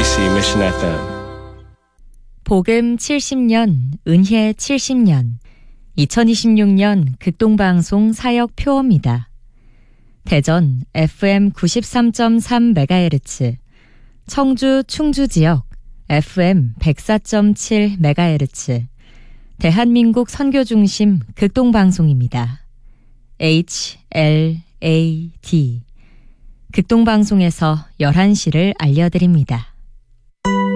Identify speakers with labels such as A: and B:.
A: KBC Mission FM.
B: 복음 70년, 은혜 70년, 2026년 극동방송 사역 표어입니다. 대전 FM 93.3MHz, 청주 충주 지역 FM 104.7MHz, 대한민국 선교중심 극동방송입니다. HLAD 극동방송에서 11시를 알려드립니다.